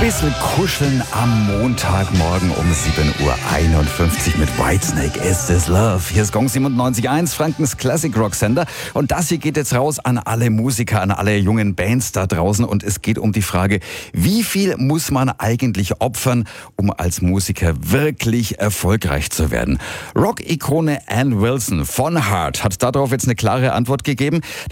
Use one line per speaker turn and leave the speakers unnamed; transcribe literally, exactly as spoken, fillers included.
Bisschen kuscheln am Montagmorgen um sieben Uhr einundfünfzig mit Whitesnake, Is This Love? Hier ist Gong siebenundneunzig Komma eins, Frankens Classic Rock Sender. Und das hier geht jetzt raus an alle Musiker, an alle jungen Bands da draußen. Und es geht um die Frage, wie viel muss man eigentlich opfern, um als Musiker wirklich erfolgreich zu werden? Rock-Ikone Ann Wilson von Heart hat darauf jetzt eine klare Antwort gegeben.